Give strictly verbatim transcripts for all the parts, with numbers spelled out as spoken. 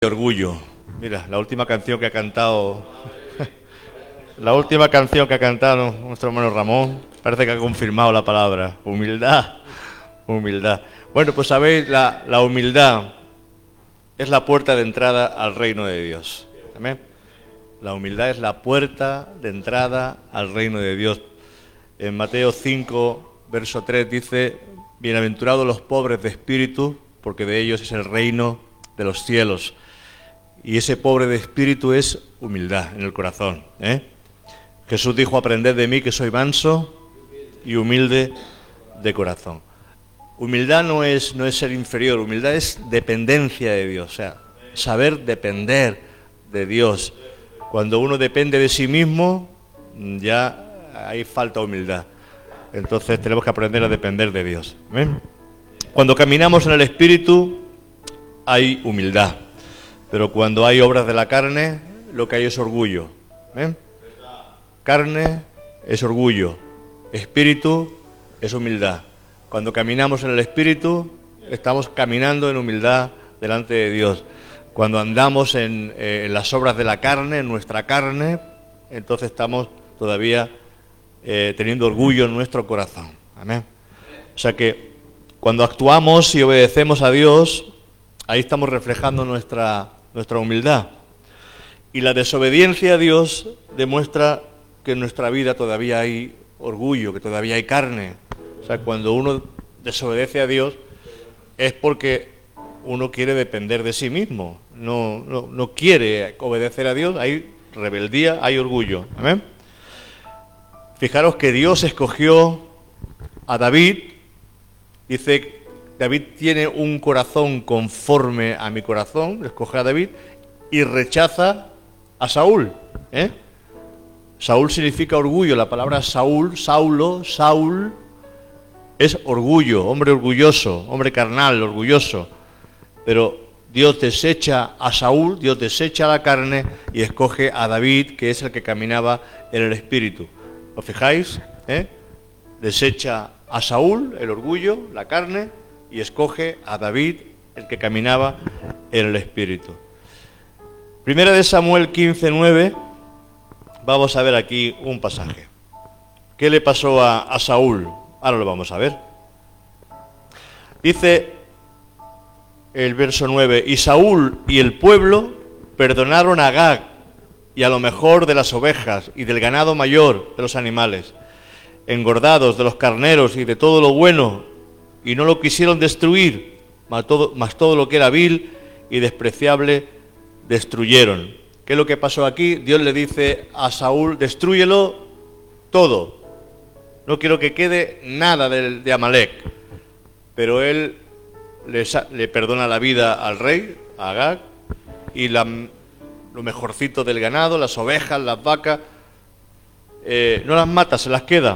Orgullo. Mira, la última canción que ha cantado, la última canción que ha cantado nuestro hermano Ramón, parece que ha confirmado la palabra, humildad, humildad. Bueno, pues sabéis, la, la humildad es la puerta de entrada al reino de Dios. Amén. La humildad es la puerta de entrada al reino de Dios. En Mateo cinco, verso tres dice, bienaventurados los pobres de espíritu, porque de ellos es el reino de los cielos. Y ese pobre de espíritu es humildad en el corazón, ¿eh? Jesús dijo, aprended de mí que soy manso y humilde de corazón. Humildad no es, no es ser inferior, humildad es dependencia de Dios, o sea, saber depender de Dios. Cuando uno depende de sí mismo, ya hay falta humildad. Entonces tenemos que aprender a depender de Dios. ¿eh? Cuando caminamos en el Espíritu, hay humildad. Pero cuando hay obras de la carne, lo que hay es orgullo. ¿eh? Carne es orgullo, espíritu es humildad. Cuando caminamos en el Espíritu, estamos caminando en humildad delante de Dios. Cuando andamos en, eh, en las obras de la carne, en nuestra carne, entonces estamos todavía eh, teniendo orgullo en nuestro corazón. Amén. O sea que cuando actuamos y obedecemos a Dios, ahí estamos reflejando nuestra nuestra humildad. Y la desobediencia a Dios demuestra que en nuestra vida todavía hay orgullo, que todavía hay carne. O sea, cuando uno desobedece a Dios es porque uno quiere depender de sí mismo, no, no, no quiere obedecer a Dios, hay rebeldía, hay orgullo. ¿Amén? Fijaros que Dios escogió a David, dice David tiene un corazón conforme a mi corazón, escoge a David, y rechaza a Saúl. ¿eh? Saúl significa orgullo, la palabra Saúl, Saulo, Saúl, es orgullo, hombre orgulloso, hombre carnal, orgulloso. Pero Dios desecha a Saúl, Dios desecha la carne y escoge a David, que es el que caminaba en el Espíritu. ¿Os fijáis? ¿eh? Desecha a Saúl, el orgullo, la carne, y escoge a David, el que caminaba en el Espíritu. Primera de Samuel quince, nueve, vamos a ver aquí un pasaje. ¿Qué le pasó a, a Saúl? Ahora lo vamos a ver. Dice el verso nueve, y Saúl y el pueblo perdonaron a Agag y a lo mejor de las ovejas y del ganado mayor de los animales, engordados de los carneros y de todo lo bueno, y no lo quisieron destruir, mas todo, mas todo lo que era vil y despreciable destruyeron. ¿Qué es lo que pasó aquí? Dios le dice a Saúl, destrúyelo todo, no quiero que quede nada de, de Amalek. Pero él le, le perdona la vida al rey, a Agag, y la, lo mejorcito del ganado, las ovejas, las vacas, eh, no las mata, se las queda.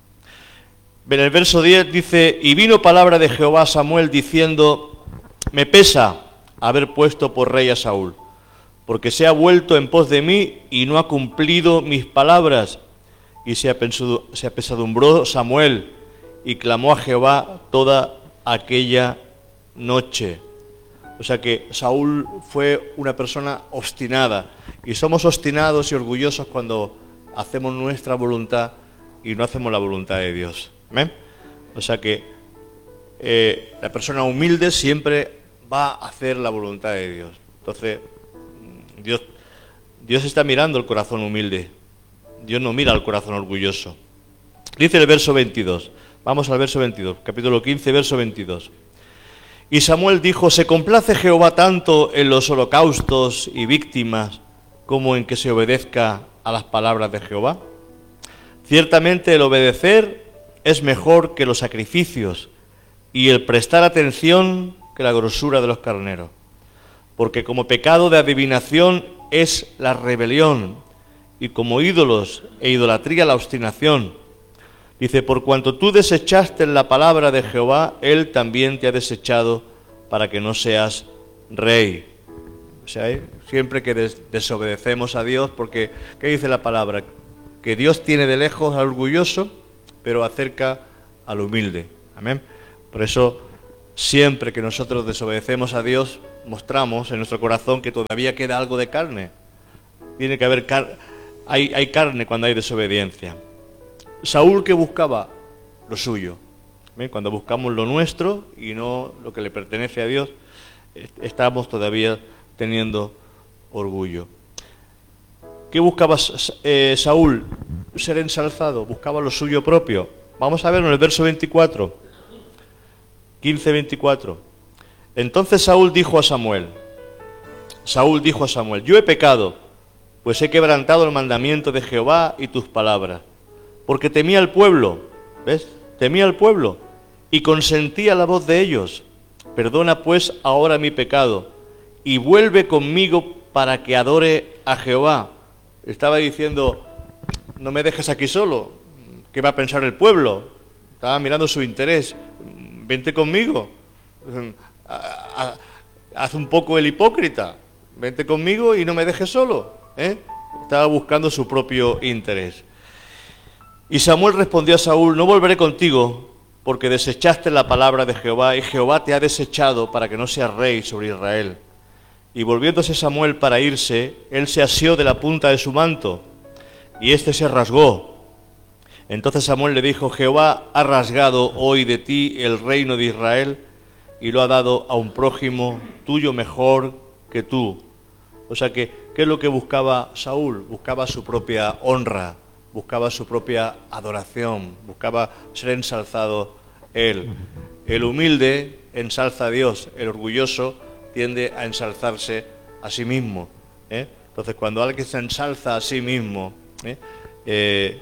En el verso diez dice, y vino palabra de Jehová a Samuel diciendo, me pesa haber puesto por rey a Saúl, porque se ha vuelto en pos de mí y no ha cumplido mis palabras. Y se apesadumbró Samuel y clamó a Jehová toda aquella noche. O sea que Saúl fue una persona obstinada, y somos obstinados y orgullosos cuando hacemos nuestra voluntad y no hacemos la voluntad de Dios. ¿Amén? O sea que eh, la persona humilde siempre va a hacer la voluntad de Dios. Entonces, Dios, Dios está mirando el corazón humilde. Dios no mira al corazón orgulloso. Dice el verso veintidós. Vamos al verso veintidós, capítulo quince, verso veintidós. Y Samuel dijo, ¿se complace Jehová tanto en los holocaustos y víctimas como en que se obedezca a las palabras de Jehová? Ciertamente el obedecer es mejor que los sacrificios, y el prestar atención que la grosura de los carneros. Porque como pecado de adivinación es la rebelión, y como ídolos e idolatría la obstinación. Dice, por cuanto tú desechaste la palabra de Jehová, Él también te ha desechado para que no seas rey. O sea, siempre que des- desobedecemos a Dios, porque, ¿qué dice la palabra? Que Dios tiene de lejos al orgulloso, pero acerca al humilde. Amén. Por eso, siempre que nosotros desobedecemos a Dios, mostramos en nuestro corazón que todavía queda algo de carne. Tiene que haber car hay, hay carne cuando hay desobediencia. Saúl, ¿qué buscaba? Lo suyo. ¿Ven? Cuando buscamos lo nuestro y no lo que le pertenece a Dios, estamos todavía teniendo orgullo. ¿Qué buscaba eh, Saúl? Ser ensalzado, buscaba lo suyo propio. Vamos a ver en el verso veinticuatro, quince veinticuatro. Entonces Saúl dijo a Samuel, Saúl dijo a Samuel, yo he pecado, pues he quebrantado el mandamiento de Jehová y tus palabras, porque temía al pueblo, ¿ves? Temía al pueblo y consentía la voz de ellos. Perdona pues ahora mi pecado y vuelve conmigo para que adore a Jehová. Estaba diciendo, no me dejes aquí solo, ¿qué va a pensar el pueblo? Estaba mirando su interés, vente conmigo, haz un poco el hipócrita, vente conmigo y no me dejes solo, ¿eh? Estaba buscando su propio interés. Y Samuel respondió a Saúl, no volveré contigo, porque desechaste la palabra de Jehová, y Jehová te ha desechado para que no seas rey sobre Israel. Y volviéndose Samuel para irse, él se asió de la punta de su manto, y éste se rasgó. Entonces Samuel le dijo, Jehová ha rasgado hoy de ti el reino de Israel, y lo ha dado a un prójimo tuyo mejor que tú. O sea que, ¿qué es lo que buscaba Saúl? Buscaba su propia honra, buscaba su propia adoración, buscaba ser ensalzado él. El humilde ensalza a Dios, el orgulloso tiende a ensalzarse a sí mismo, ¿eh? Entonces, cuando alguien se ensalza a sí mismo, ¿eh? Eh,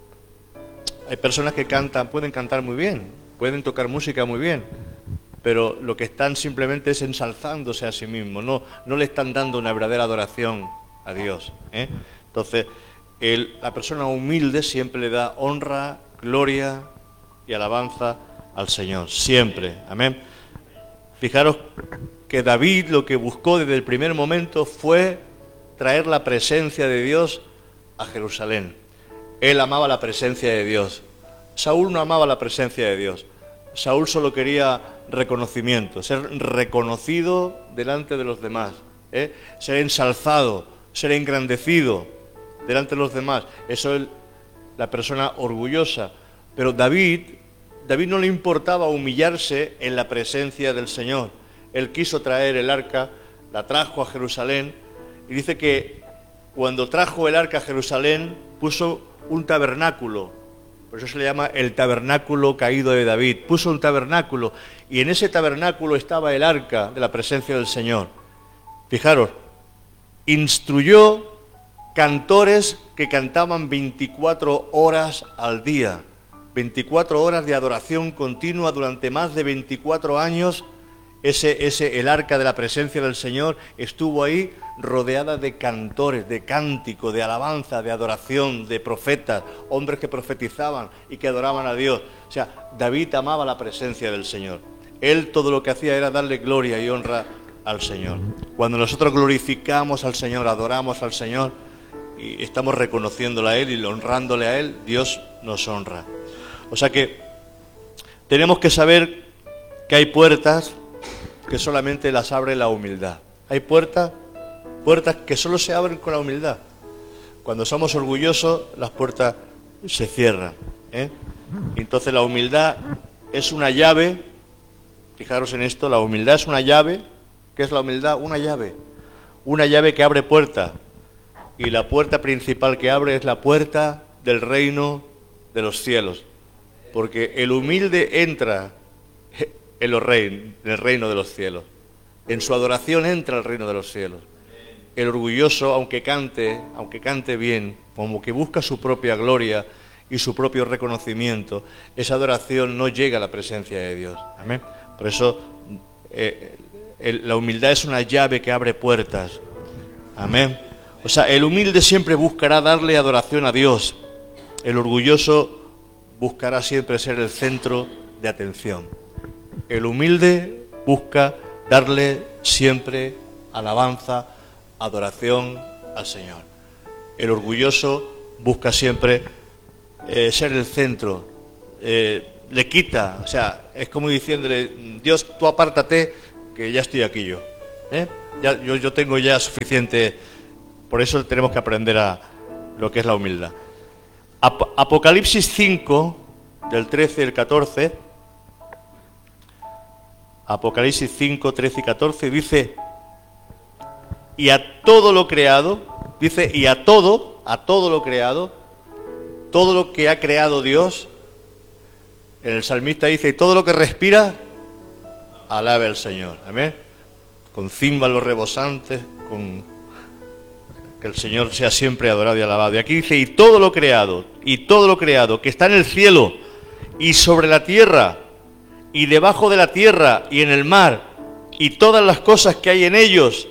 hay personas que cantan, pueden cantar muy bien, pueden tocar música muy bien, pero lo que están simplemente es ensalzándose a sí mismos, no, no le están dando una verdadera adoración a Dios, ¿eh? Entonces, el, la persona humilde siempre le da honra, gloria y alabanza al Señor, siempre, amén. Fijaros que David lo que buscó desde el primer momento fue traer la presencia de Dios a Jerusalén. Él amaba la presencia de Dios. Saúl no amaba la presencia de Dios. Saúl solo quería reconocimiento, ser reconocido delante de los demás, ¿eh? Ser ensalzado, ser engrandecido delante de los demás. Eso es la persona orgullosa. Pero David, David no le importaba humillarse en la presencia del Señor. Él quiso traer el arca, la trajo a Jerusalén, y dice que cuando trajo el arca a Jerusalén puso un tabernáculo. Por eso se le llama el tabernáculo caído de David. Puso un tabernáculo y en ese tabernáculo estaba el arca de la presencia del Señor. Fijaros, instruyó cantores que cantaban veinticuatro horas al día. veinticuatro horas de adoración continua durante más de veinticuatro años. Ese, ese, el arca de la presencia del Señor estuvo ahí rodeada de cantores, de cántico, de alabanza, de adoración, de profetas, hombres que profetizaban y que adoraban a Dios. O sea, David amaba la presencia del Señor. Él todo lo que hacía era darle gloria y honra al Señor. Cuando nosotros glorificamos al Señor, adoramos al Señor y estamos reconociéndole a Él y honrándole a Él, Dios nos honra. O sea que tenemos que saber que hay puertas que solamente las abre la humildad. Hay puertas, puertas que solo se abren con la humildad. Cuando somos orgullosos, las puertas se cierran, ¿eh? Entonces la humildad es una llave. Fijaros en esto, la humildad es una llave. ¿Qué es la humildad? Una llave. Una llave que abre puertas. Y la puerta principal que abre es la puerta del reino de los cielos. Porque el humilde entra en, los rein, en el reino de los cielos. En su adoración entra el reino de los cielos. El orgulloso, aunque cante, aunque cante bien, como que busca su propia gloria y su propio reconocimiento, esa adoración no llega a la presencia de Dios. Amén. Por eso eh, el, la humildad es una llave que abre puertas. Amén. O sea, el humilde siempre buscará darle adoración a Dios. El orgulloso buscará siempre ser el centro de atención. El humilde busca darle siempre alabanza, adoración al Señor. El orgulloso busca siempre eh, ser el centro, eh, le quita, o sea, es como diciéndole, Dios, tú apártate, que ya estoy aquí yo. ¿eh? Ya, yo, yo tengo ya suficiente, por eso tenemos que aprender a lo que es la humildad. Ap Apocalipsis cinco, del trece al catorce, Apocalipsis cinco, trece y catorce, dice, y a todo lo creado, dice, y a todo, a todo lo creado, todo lo que ha creado Dios, el salmista dice, y todo lo que respira, alabe al Señor, amén, con címbalos rebosantes, con que el Señor sea siempre adorado y alabado. Y aquí dice, y todo lo creado, y todo lo creado, que está en el cielo, y sobre la tierra, y debajo de la tierra, y en el mar, y todas las cosas que hay en ellos,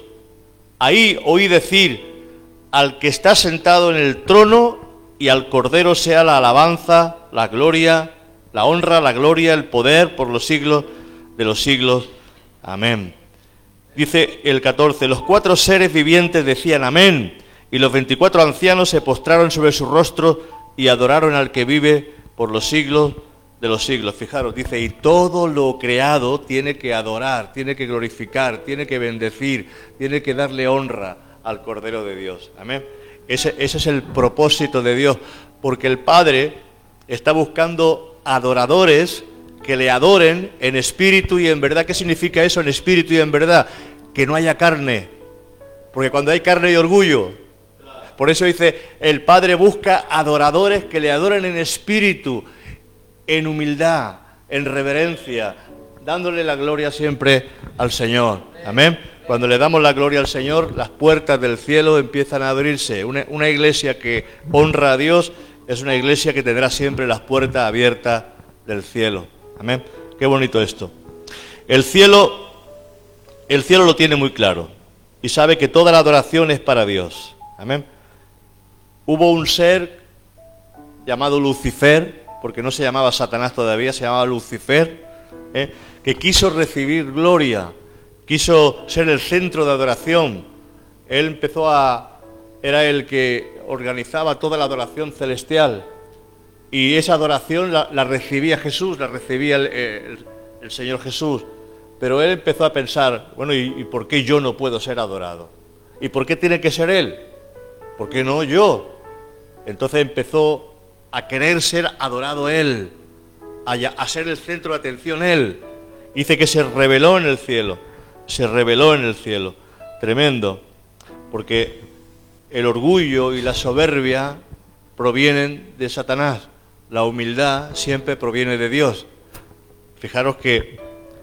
ahí oí decir, al que está sentado en el trono, y al Cordero sea la alabanza, la gloria, la honra, la gloria, el poder, por los siglos de los siglos. Amén. Dice el catorce, los cuatro seres vivientes decían amén, y los veinticuatro ancianos se postraron sobre su rostro y adoraron al que vive por los siglos de los siglos. Fijaros, dice, y todo lo creado tiene que adorar, tiene que glorificar, tiene que bendecir, tiene que darle honra al Cordero de Dios. Amén. Ese, ese es el propósito de Dios, porque el Padre está buscando adoradores que le adoren en espíritu y en verdad. ¿Qué significa eso, en espíritu y en verdad? Que no haya carne, porque cuando hay carne hay orgullo. Por eso dice, el Padre busca adoradores que le adoren en espíritu, en humildad, en reverencia, dándole la gloria siempre al Señor. Amén. Cuando le damos la gloria al Señor, las puertas del cielo empiezan a abrirse. Una, una iglesia que honra a Dios es una iglesia que tendrá siempre las puertas abiertas del cielo. Amén. Qué bonito esto. El cielo, el cielo lo tiene muy claro y sabe que toda la adoración es para Dios. Amén. Hubo un ser llamado Lucifer, porque no se llamaba Satanás todavía, se llamaba Lucifer, ¿eh? que quiso recibir gloria, quiso ser el centro de adoración. Él empezó a... era el que organizaba toda la adoración celestial. Y esa adoración la, la recibía Jesús, la recibía el, el, el Señor Jesús. Pero él empezó a pensar, bueno, ¿y, ¿y por qué yo no puedo ser adorado? ¿Y por qué tiene que ser Él? ¿Por qué no yo? Entonces empezó a querer ser adorado Él, a, a ser el centro de atención Él. Dice que se rebeló en el cielo, se rebeló en el cielo. Tremendo, porque el orgullo y la soberbia provienen de Satanás. La humildad siempre proviene de Dios. Fijaros que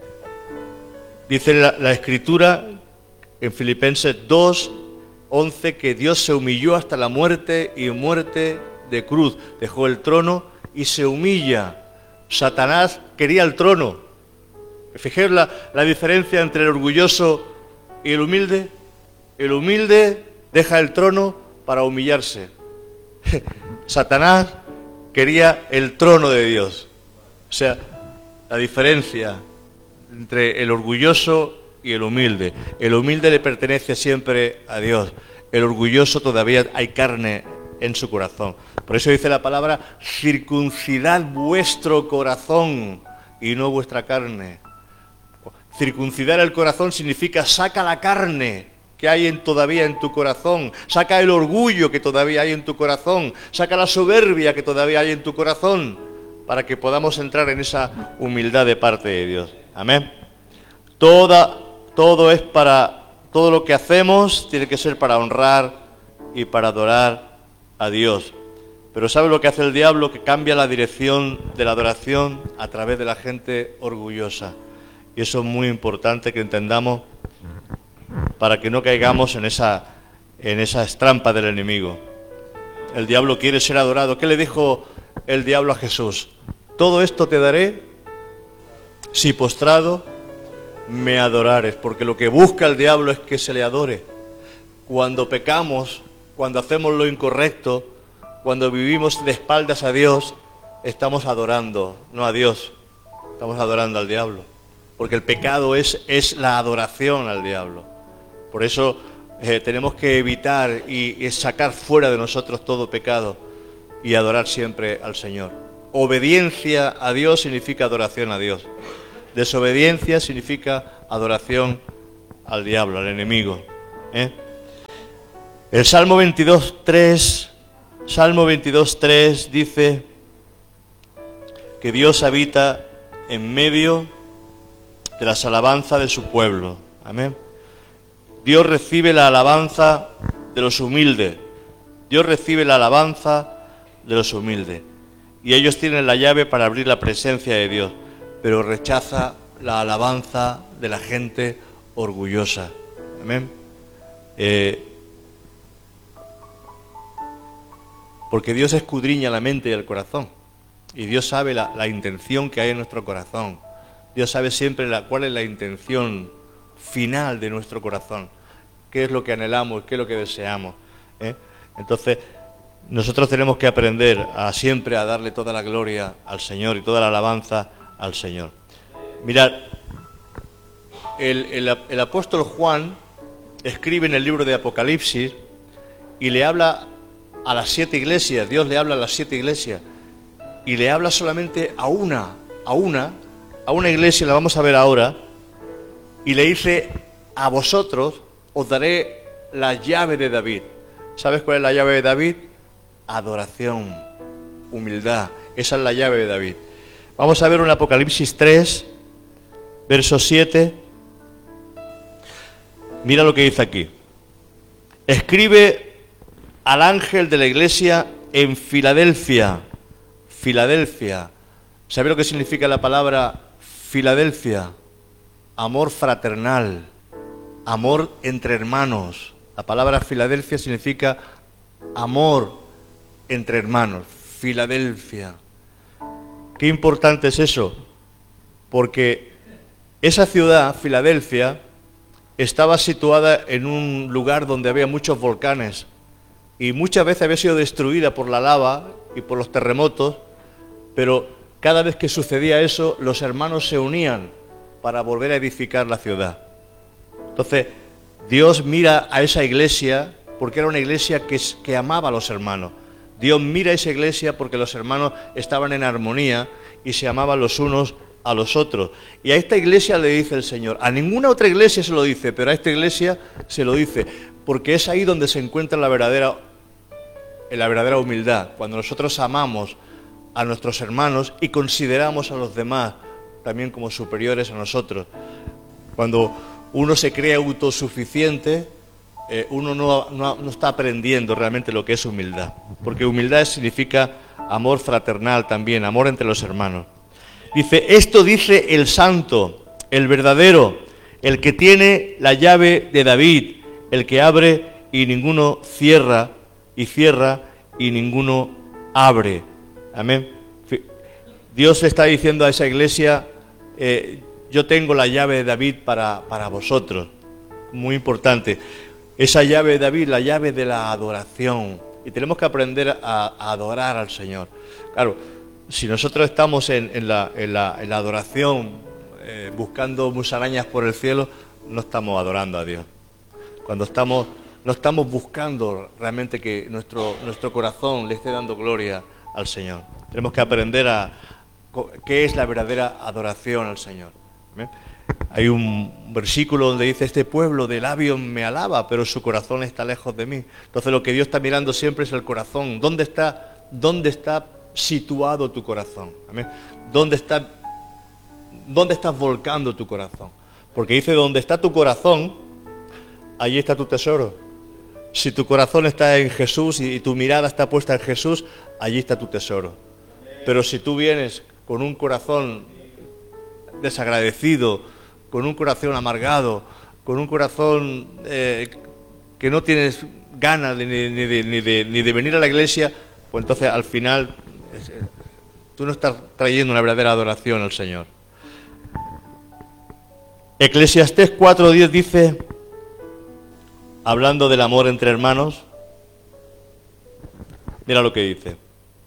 dice la, la Escritura en Filipenses dos, once que Dios se humilló hasta la muerte y muerte de cruz. Dejó el trono y se humilla. Satanás quería el trono. Fijaros la, la diferencia entre el orgulloso y el humilde. El humilde deja el trono para humillarse. Satanás quería el trono de Dios. O sea, la diferencia entre el orgulloso y el humilde. El humilde le pertenece siempre a Dios. El orgulloso todavía hay carne en su corazón. Por eso dice la palabra, circuncidad vuestro corazón y no vuestra carne. Circuncidar el corazón significa saca la carne que hay en, todavía en tu corazón, saca el orgullo que todavía hay en tu corazón, saca la soberbia que todavía hay en tu corazón, para que podamos entrar en esa humildad de parte de Dios. Amén. Toda, todo es para, todo lo que hacemos tiene que ser para honrar y para adorar a Dios. Pero ¿sabe lo que hace el diablo? Que cambia la dirección de la adoración a través de la gente orgullosa. Y eso es muy importante que entendamos para que no caigamos en esa, en esas trampas del enemigo. El diablo quiere ser adorado. ¿Qué le dijo el diablo a Jesús? Todo esto te daré si postrado me adorares. Porque lo que busca el diablo es que se le adore. Cuando pecamos, cuando hacemos lo incorrecto, cuando vivimos de espaldas a Dios, estamos adorando, no a Dios, estamos adorando al diablo. Porque el pecado es, es la adoración al diablo. Por eso eh, tenemos que evitar y, y sacar fuera de nosotros todo pecado y adorar siempre al Señor. Obediencia a Dios significa adoración a Dios. Desobediencia significa adoración al diablo, al enemigo. ¿eh? El Salmo veintidós, tres, Salmo veintidós, tres dice que Dios habita en medio de las alabanzas de su pueblo. Amén. Dios recibe la alabanza de los humildes. Dios recibe la alabanza de los humildes. Y ellos tienen la llave para abrir la presencia de Dios, pero rechaza la alabanza de la gente orgullosa. Amén. Eh, porque Dios escudriña la mente y el corazón. Y Dios sabe la, la intención que hay en nuestro corazón. Dios sabe siempre la, cuál es la intención final de nuestro corazón. Qué es lo que anhelamos, qué es lo que deseamos. ¿eh? Entonces, nosotros tenemos que aprender a siempre a darle toda la gloria al Señor y toda la alabanza al Señor. Mirad, el, el, el apóstol Juan escribe en el libro de Apocalipsis y le habla a las siete iglesias. Dios le habla a las siete iglesias y le habla solamente a una, a una, a una iglesia, la vamos a ver ahora, y le dice: a vosotros os daré la llave de David. ¿Sabes cuál es la llave de David? Adoración, humildad. Esa es la llave de David. Vamos a ver un Apocalipsis tres, verso siete. Mira lo que dice aquí. Escribe al ángel de la iglesia en Filadelfia. Filadelfia. ¿Sabe lo que significa la palabra Filadelfia? Amor fraternal, amor entre hermanos. La palabra Filadelfia significa amor entre hermanos. Filadelfia. Qué importante es eso, porque esa ciudad, Filadelfia, estaba situada en un lugar donde había muchos volcanes y muchas veces había sido destruida por la lava y por los terremotos, pero cada vez que sucedía eso, los hermanos se unían para volver a edificar la ciudad. Entonces, Dios mira a esa iglesia porque era una iglesia que, que amaba a los hermanos. Dios mira a esa iglesia porque los hermanos estaban en armonía y se amaban los unos a los otros. Y a esta iglesia le dice el Señor, a ninguna otra iglesia se lo dice, pero a esta iglesia se lo dice, porque es ahí donde se encuentra la verdadera, la verdadera humildad, cuando nosotros amamos a nuestros hermanos y consideramos a los demás también como superiores a nosotros. Cuando uno se cree autosuficiente, eh, uno no, no, no está aprendiendo realmente lo que es humildad, porque humildad significa amor fraternal también, amor entre los hermanos. Dice, esto dice el santo, el verdadero, el que tiene la llave de David, el que abre y ninguno cierra, y cierra y ninguno abre. Amén. Dios está diciendo a esa iglesia, eh, yo tengo la llave de David para, para vosotros. Muy importante. Esa llave de David, la llave de la adoración. Y tenemos que aprender a, a adorar al Señor. Claro, si nosotros estamos en, en, la, en, la, en la adoración, eh, buscando musarañas por el cielo, no estamos adorando a Dios. Cuando estamos, no estamos buscando realmente que nuestro, nuestro corazón le esté dando gloria al Señor. Tenemos que aprender a qué es la verdadera adoración al Señor. ¿Ven? Hay un versículo donde dice, este pueblo de labios me alaba, pero su corazón está lejos de mí. Entonces lo que Dios está mirando siempre es el corazón. ¿Dónde está, dónde está situado tu corazón? ¿Amén? ¿Dónde está, dónde estás volcando tu corazón? Porque dice, donde está tu corazón, allí está tu tesoro. Si tu corazón está en Jesús y tu mirada está puesta en Jesús, allí está tu tesoro. Pero si tú vienes con un corazón desagradecido, con un corazón amargado, con un corazón eh, que no tienes ganas de, ni, ni, de, ni, de, ni de venir a la iglesia, pues entonces al final eh, tú no estás trayendo una verdadera adoración al Señor. Eclesiastés cuatro diez dice, hablando del amor entre hermanos, mira lo que dice.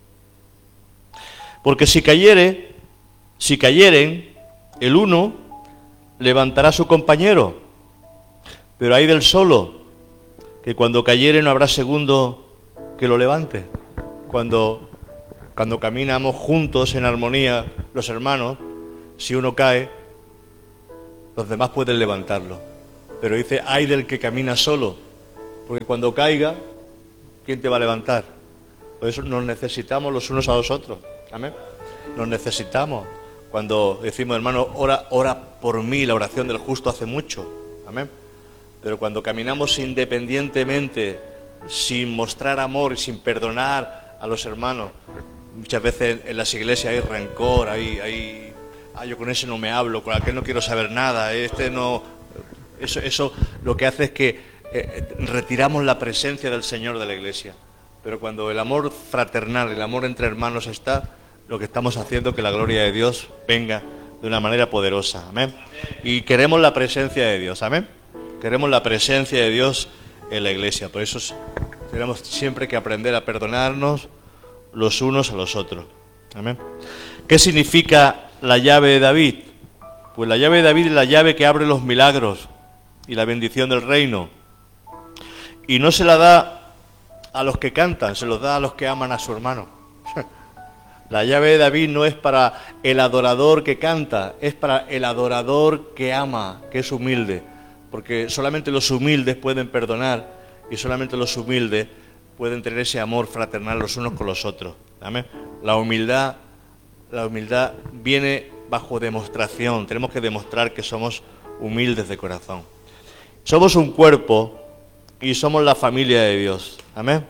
Porque si cayere, si cayeren, el uno levantará a su compañero, pero hay del solo, que cuando cayere no habrá segundo que lo levante. Cuando, cuando caminamos juntos en armonía los hermanos, si uno cae, los demás pueden levantarlo. Pero dice, ay del que camina solo, porque cuando caiga, ¿quién te va a levantar? Por eso nos necesitamos los unos a los otros. Amén. Nos necesitamos. Cuando decimos, hermano, ora, ora por mí, la oración del justo hace mucho. Amén. Pero cuando caminamos independientemente, sin mostrar amor y sin perdonar a los hermanos, muchas veces en las iglesias hay rencor, hay, hay ah, yo con ese no me hablo, con aquel no quiero saber nada, este no... Eso, eso lo que hace es que eh, retiramos la presencia del Señor de la iglesia. Pero cuando el amor fraternal, el amor entre hermanos está, lo que estamos haciendo es que la gloria de Dios venga de una manera poderosa. Amén. Y queremos la presencia de Dios. Amén. Queremos la presencia de Dios en la iglesia. Por eso tenemos siempre que aprender a perdonarnos los unos a los otros. Amén. ¿Qué significa la llave de David? Pues la llave de David es la llave que abre los milagros y la bendición del reino. Y no se la da a los que cantan, se los da a los que aman a su hermano. La llave de David no es para el adorador que canta, es para el adorador que ama, que es humilde. Porque solamente los humildes pueden perdonar y solamente los humildes pueden tener ese amor fraternal los unos con los otros. Amén. La humildad, la humildad viene bajo demostración. Tenemos que demostrar que somos humildes de corazón. Somos un cuerpo y somos la familia de Dios. Amén.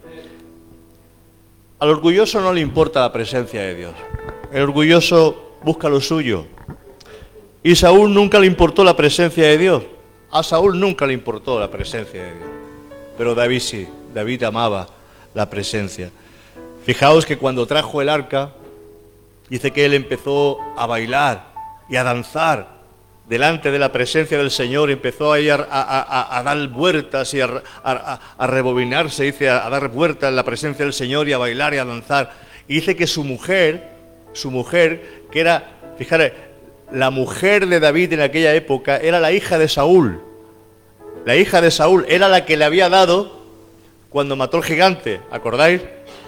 Al orgulloso no le importa la presencia de Dios. El orgulloso busca lo suyo. Y Saúl nunca le importó la presencia de Dios. A Saúl nunca le importó la presencia de Dios. Pero David sí. David amaba la presencia. Fijaos que cuando trajo el arca, dice que él empezó a bailar y a danzar delante de la presencia del Señor, empezó a, ir a, a, a, a dar vueltas y a, a, a rebobinarse, dice, a, a dar vueltas en la presencia del Señor y a bailar y a danzar. Y dice que su mujer, su mujer, que era, fijaros, la mujer de David en aquella época, era la hija de Saúl. La hija de Saúl era la que le había dado cuando mató al gigante, ¿acordáis?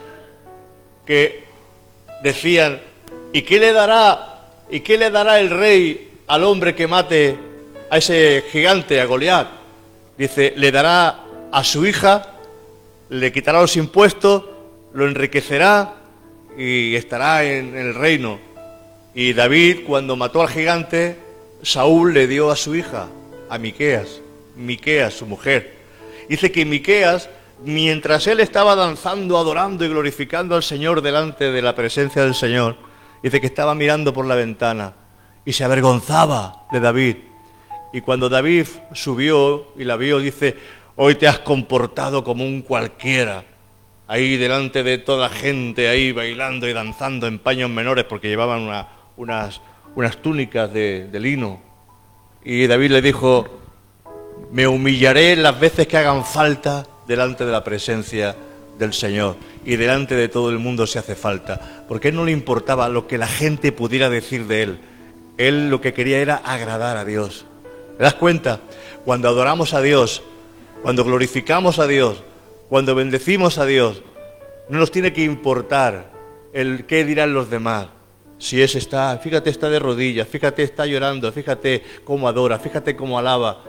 Que decían, ¿y qué le dará, y qué le dará el rey al hombre que mate a ese gigante, a Goliat? Dice, le dará a su hija, le quitará los impuestos, lo enriquecerá y estará en el reino. Y David, cuando mató al gigante, Saúl le dio a su hija, a Miqueas, Miqueas, su mujer. Dice que Miqueas, mientras él estaba danzando, adorando y glorificando al Señor delante de la presencia del Señor, dice que estaba mirando por la ventana y se avergonzaba de David. Y cuando David subió y la vio, dice, hoy te has comportado como un cualquiera, ahí delante de toda la gente, ahí bailando y danzando en paños menores, porque llevaban una, unas, unas túnicas de, de lino. Y David le dijo, me humillaré las veces que hagan falta delante de la presencia del Señor y delante de todo el mundo si hace falta, porque a él no le importaba lo que la gente pudiera decir de él. Él lo que quería era agradar a Dios. ¿Te das cuenta? Cuando adoramos a Dios, cuando glorificamos a Dios, cuando bendecimos a Dios, no nos tiene que importar el qué dirán los demás. Si ese está, fíjate, está de rodillas, fíjate, está llorando, fíjate cómo adora, fíjate cómo alaba.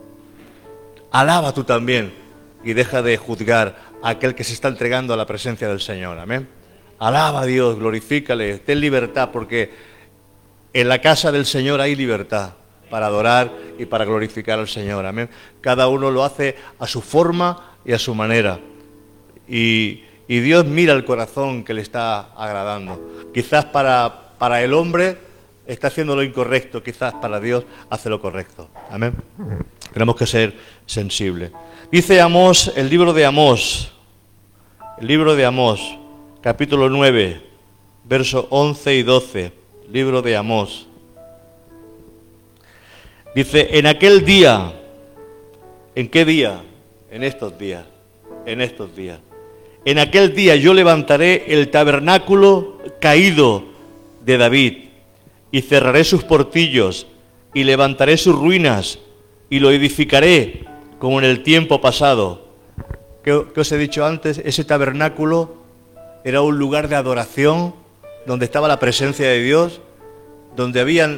Alaba tú también y deja de juzgar a aquel que se está entregando a la presencia del Señor. Amén. Alaba a Dios, glorifícale, ten libertad, porque en la casa del Señor hay libertad para adorar y para glorificar al Señor. Amén. Cada uno lo hace a su forma y a su manera. Y, y Dios mira el corazón que le está agradando. Quizás para, para el hombre está haciendo lo incorrecto, quizás para Dios hace lo correcto. Amén. Tenemos que ser sensibles. Dice Amós, el libro de Amós, el libro de Amós, capítulo nueve, versos once y doce. Libro de Amós. Dice, en aquel día, ¿en qué día? En estos días, en estos días. En aquel día yo levantaré el tabernáculo caído de David y cerraré sus portillos y levantaré sus ruinas y lo edificaré como en el tiempo pasado. ¿Qué, qué os he dicho antes? Ese tabernáculo era un lugar de adoración donde estaba la presencia de Dios, donde habían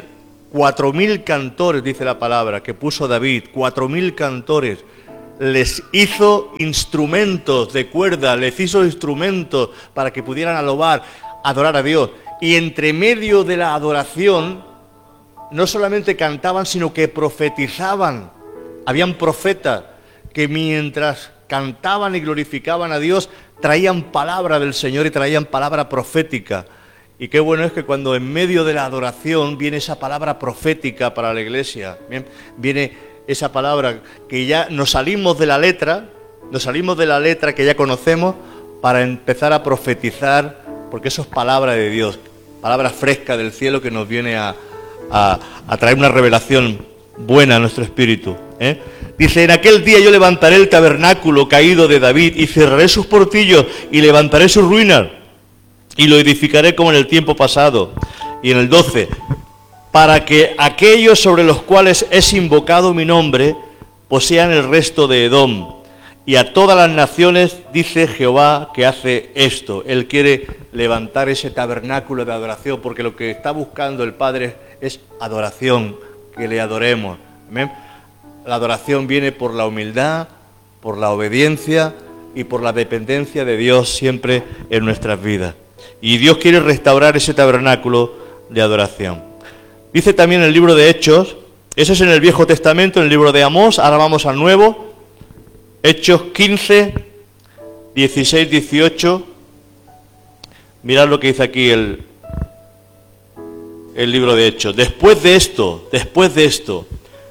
Cuatro mil cantores, dice la palabra, que puso David, cuatro mil cantores. Les hizo instrumentos de cuerda, les hizo instrumentos para que pudieran alabar, adorar a Dios. Y entre medio de la adoración, no solamente cantaban, sino que profetizaban. Habían profetas que mientras cantaban y glorificaban a Dios, traían palabra del Señor y traían palabra profética. Y qué bueno es que cuando en medio de la adoración viene esa palabra profética para la iglesia, ¿bien? Viene esa palabra que ya nos salimos de la letra, nos salimos de la letra que ya conocemos para empezar a profetizar, porque eso es palabra de Dios, palabra fresca del cielo que nos viene a, a, a traer una revelación buena a nuestro espíritu, ¿eh? Dice, en aquel día yo levantaré el tabernáculo caído de David y cerraré sus portillos y levantaré sus ruinas y lo edificaré como en el tiempo pasado. Y en el doce, para que aquellos sobre los cuales es invocado mi nombre posean el resto de Edom. Y a todas las naciones dice Jehová que hace esto. Él quiere levantar ese tabernáculo de adoración, porque lo que está buscando el Padre es adoración, que le adoremos. ¿Amén? La adoración viene por la humildad, por la obediencia y por la dependencia de Dios siempre en nuestras vidas. Y Dios quiere restaurar ese tabernáculo de adoración. Dice también en el libro de Hechos, ese es en el Viejo Testamento, en el libro de Amós, ahora vamos al Nuevo, Hechos quince, dieciséis, dieciocho, mirad lo que dice aquí el, el libro de Hechos. Después de esto, después de esto,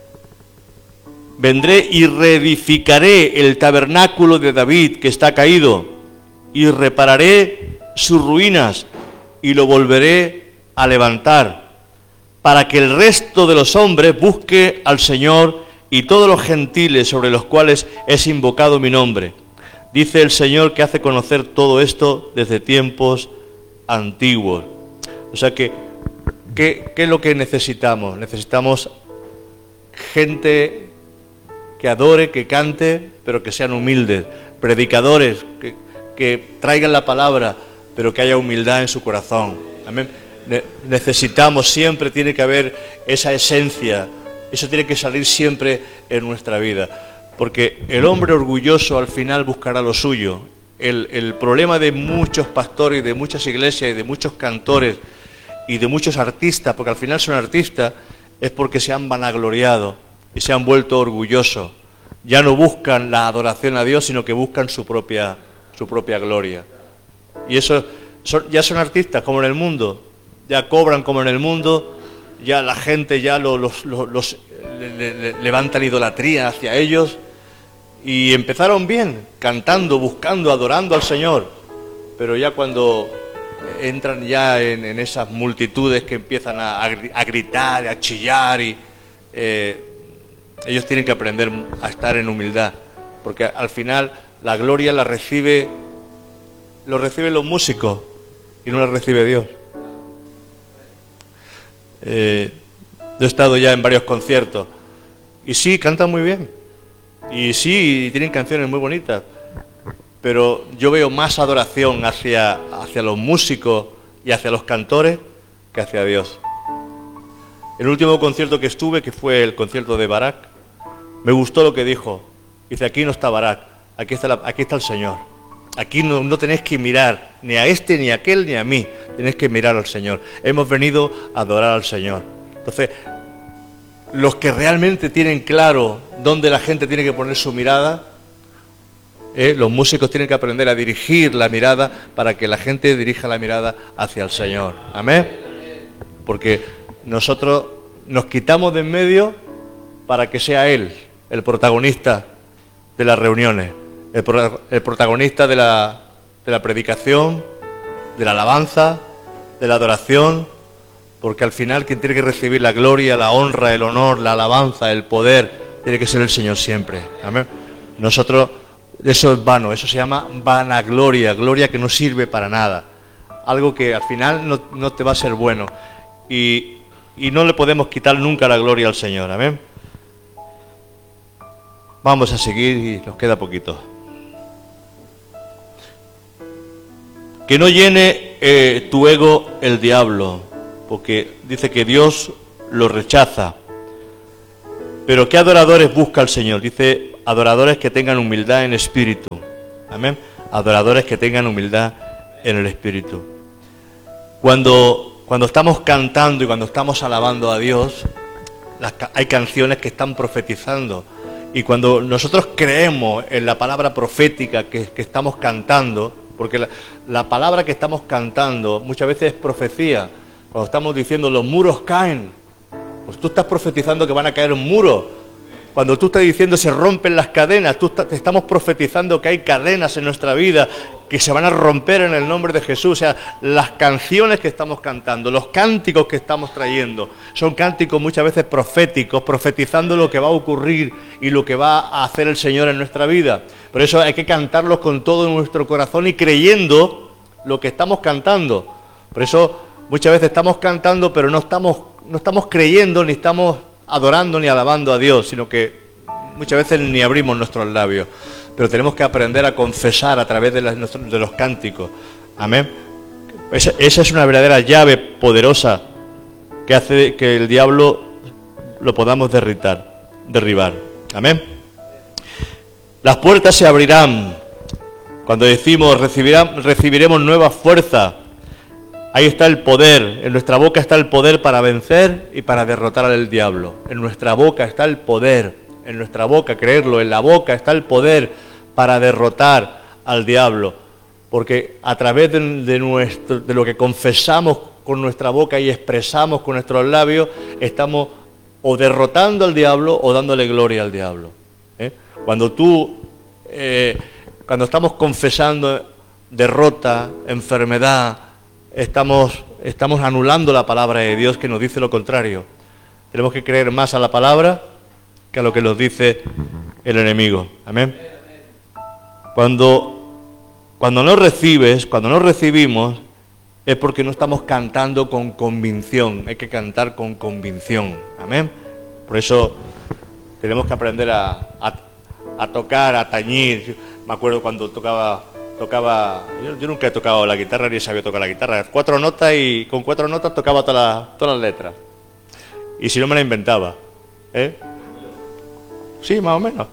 vendré y reedificaré el tabernáculo de David que está caído, y repararé sus ruinas, y lo volveré a levantar, para que el resto de los hombres busque al Señor y todos los gentiles sobre los cuales es invocado mi nombre. Dice el Señor que hace conocer todo esto desde tiempos antiguos. O sea que, ¿qué, qué es lo que necesitamos? Necesitamos gente que adore, que cante, pero que sean humildes. Predicadores que, que traigan la palabra, pero que haya humildad en su corazón. Amén. Necesitamos, siempre tiene que haber esa esencia, eso tiene que salir siempre en nuestra vida, porque el hombre orgulloso al final buscará lo suyo. El, el problema de muchos pastores, de muchas iglesias y de muchos cantores y de muchos artistas, porque al final son artistas, es porque se han vanagloriado y se han vuelto orgullosos. Ya no buscan la adoración a Dios, sino que buscan su propia, su propia gloria. Y eso son, ya son artistas como en el mundo. Ya cobran como en el mundo, ya la gente ya lo, los, los, los le, le, levantan idolatría hacia ellos, y empezaron bien, cantando, buscando, adorando al Señor, pero ya cuando entran ya en, en esas multitudes que empiezan a, a gritar, a chillar, y eh, ellos tienen que aprender a estar en humildad, porque al final la gloria la recibe, lo reciben los músicos y no la recibe Dios. Eh, yo he estado ya en varios conciertos y sí, cantan muy bien y sí, tienen canciones muy bonitas, pero yo veo más adoración hacia, hacia los músicos y hacia los cantores que hacia Dios. El último concierto que estuve, que fue el concierto de Barak, me gustó lo que dijo. Dice, aquí no está Barak, aquí está, la, aquí está el Señor. Aquí no, no tenéis que mirar ni a este, ni a aquel, ni a mí. Tenéis que mirar al Señor. Hemos venido a adorar al Señor. Entonces, los que realmente tienen claro dónde la gente tiene que poner su mirada, eh, los músicos tienen que aprender a dirigir la mirada para que la gente dirija la mirada hacia el Señor. Amén. Porque nosotros nos quitamos de en medio para que sea Él el protagonista de las reuniones. El, pro, el protagonista de la, de la predicación, de la alabanza, de la adoración, porque al final quien tiene que recibir la gloria, la honra, el honor, la alabanza, el poder, tiene que ser el Señor siempre. Amén. Nosotros, eso es vano, eso se llama vanagloria, gloria que no sirve para nada, algo que al final no, no te va a ser bueno, y, y no le podemos quitar nunca la gloria al Señor. Amén. Vamos a seguir y nos queda poquito. Que no llene eh, tu ego el diablo, porque dice que Dios lo rechaza. Pero ¿qué adoradores busca el Señor? Dice, adoradores que tengan humildad en espíritu. Amén. Adoradores que tengan humildad en el espíritu. Cuando, cuando estamos cantando y cuando estamos alabando a Dios, las, hay canciones que están profetizando. Y cuando nosotros creemos en la palabra profética que, que estamos cantando, porque la, la palabra que estamos cantando muchas veces es profecía. Cuando estamos diciendo los muros caen, pues tú estás profetizando que van a caer muros. Cuando tú estás diciendo se rompen las cadenas, tú estás, estamos profetizando que hay cadenas en nuestra vida que se van a romper en el nombre de Jesús. O sea, las canciones que estamos cantando, los cánticos que estamos trayendo, son cánticos muchas veces proféticos, profetizando lo que va a ocurrir y lo que va a hacer el Señor en nuestra vida. Por eso hay que cantarlos con todo nuestro corazón y creyendo lo que estamos cantando. Por eso muchas veces estamos cantando, pero no estamos, no estamos creyendo, ni estamos adorando, ni alabando a Dios, sino que muchas veces ni abrimos nuestros labios. Pero tenemos que aprender a confesar a través de, las, de los cánticos. Amén. Esa, esa es una verdadera llave poderosa que hace que el diablo lo podamos derritar, derribar. Amén. Las puertas se abrirán. Cuando decimos recibirán, recibiremos nueva fuerza, ahí está el poder. En nuestra boca está el poder para vencer y para derrotar al diablo. En nuestra boca está el poder. En nuestra boca, creerlo, en la boca está el poder para derrotar al diablo. Porque a través de, de, nuestro, de lo que confesamos con nuestra boca y expresamos con nuestros labios, estamos o derrotando al diablo o dándole gloria al diablo. ¿Eh? Cuando tú, eh, cuando estamos confesando derrota, enfermedad, estamos, estamos anulando la palabra de Dios que nos dice lo contrario. Tenemos que creer más a la palabra que a lo que nos dice el enemigo. Amén. Cuando, cuando no recibes, cuando no recibimos, es porque no estamos cantando con convicción. Hay que cantar con convicción. Amén. Por eso tenemos que aprender a, a, a tocar, a tañir. Me acuerdo cuando tocaba, tocaba yo, yo nunca he tocado la guitarra ni sabía tocar la guitarra. Cuatro notas y con cuatro notas tocaba todas las, todas las letras. Y si no me la inventaba. ¿Eh? Sí, más o menos.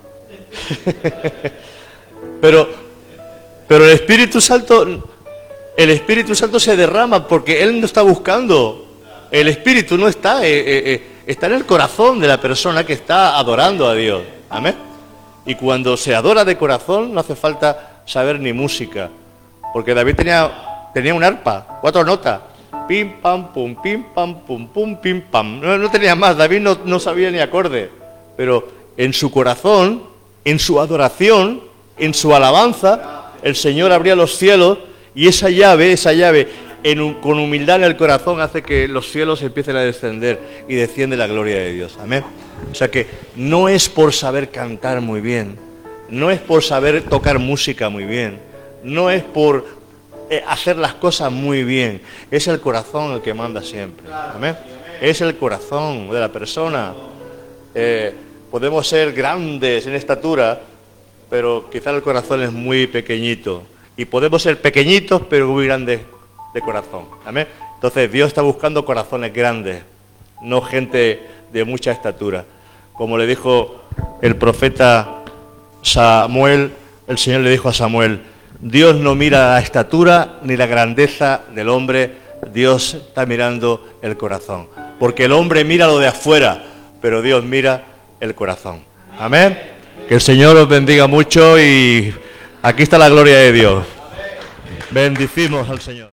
pero, pero el Espíritu Santo, el Espíritu Santo se derrama porque Él no está buscando. El Espíritu no está, eh, eh, está en el corazón de la persona que está adorando a Dios. Amén. Y cuando se adora de corazón no hace falta saber ni música, porque David tenía, tenía un arpa, cuatro notas. Pim, pam, pum, pim, pam, pum, pum, pim, pam. No, no tenía más, David no, no sabía ni acorde, pero en su corazón, en su adoración, en su alabanza, el Señor abría los cielos y esa llave, esa llave, en un, con humildad en el corazón hace que los cielos empiecen a descender y desciende la gloria de Dios. Amén. O sea que no es por saber cantar muy bien, no es por saber tocar música muy bien, no es por eh, hacer las cosas muy bien, es el corazón el que manda siempre. Amén. Es el corazón de la persona. Eh, Podemos ser grandes en estatura, pero quizá el corazón es muy pequeñito. Y podemos ser pequeñitos, pero muy grandes de corazón. ¿Amén? Entonces Dios está buscando corazones grandes, no gente de mucha estatura. Como le dijo el profeta Samuel, el Señor le dijo a Samuel, Dios no mira la estatura ni la grandeza del hombre, Dios está mirando el corazón. Porque el hombre mira lo de afuera, pero Dios mira el corazón. Amén. Que el Señor os bendiga mucho y aquí está la gloria de Dios. Bendicimos al Señor.